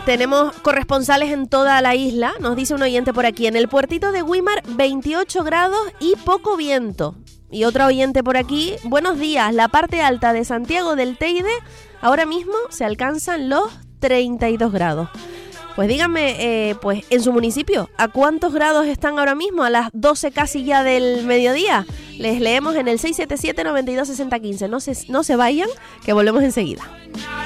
Tenemos corresponsales en toda la isla, nos dice un oyente por aquí. En el puertito de Güímar, 28 grados y poco viento. Y otro oyente por aquí, buenos días, la parte alta de Santiago del Teide, ahora mismo se alcanzan los 32 grados. Pues díganme, pues en su municipio, ¿a cuántos grados están ahora mismo? A las 12 casi ya del mediodía. Les leemos en el 677-926015. No se vayan, que volvemos enseguida.